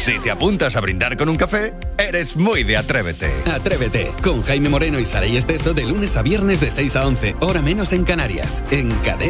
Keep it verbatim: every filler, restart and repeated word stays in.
Si te apuntas a brindar con un café, eres muy de Atrévete. Atrévete, con Jaime Moreno y Saray Esteso de lunes a viernes de seis a once, hora menos en Canarias, en Cadena.